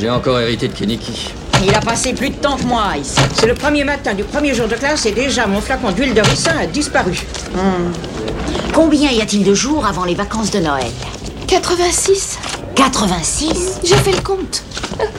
J'ai encore hérité de Keniki. Il a passé plus de temps que moi ici. C'est le premier matin du premier jour de classe et déjà mon flacon d'huile de ricin a disparu. Combien y a-t-il de jours avant les vacances de Noël? 86. 86? J'ai fait le compte.